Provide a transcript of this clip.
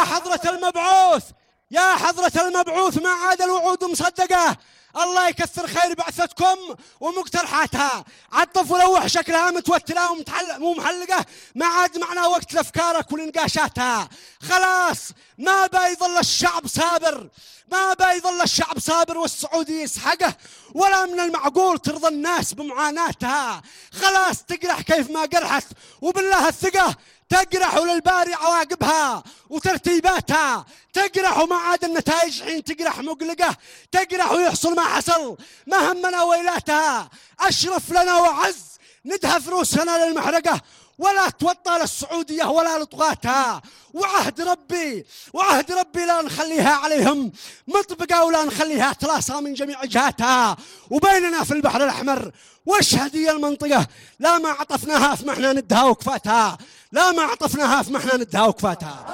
حضرة المبعوث، يا حضرة المبعوث، ما عاد الوعود مصدقة. الله يكثر خير بعثتكم ومقترحاتها. عطف ولوح شكلها متوترة ومحلقة، ما عاد معنا وقت لأفكارك ولنقاشاتها. خلاص ما بيظل الشعب صابر، ما بيظل الشعب صابر والسعودي يسحقه، ولا من المعقول ترضى الناس بمعاناتها. خلاص تقرح كيف ما قرحت، وبالله الثقة تقرح للباري عواقبها وترتيباتها. تقرح وما عاد النتائج حين تقرح مقلقة، تقرح ويحصل ما حصل، ما همنا ويلاتها. أشرف لنا وعز ندهف روسنا للمحرقة، ولا توطى للسعودية ولا لطغاتها. وعهد ربي لا نخليها عليهم مطبقة، ولا نخليها تلاصى من جميع جهاتها. وبيننا في البحر الأحمر واشهد هي المنطقة، لا ما عطفناها فمحنا ندها وكفاتها، لا ما عطفناها فمحنا ندها وكفاتها.